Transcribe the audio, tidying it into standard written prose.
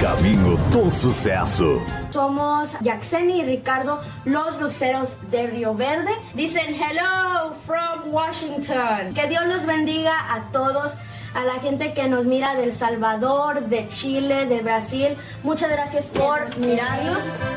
caminho do sucesso. Somos Yaxeni y Ricardo, los luceros de Río Verde. Dicen hello from Washington. Que Dios los bendiga a todos, a la gente que nos mira de El Salvador, de Chile, de Brasil. Muchas gracias por mirarnos.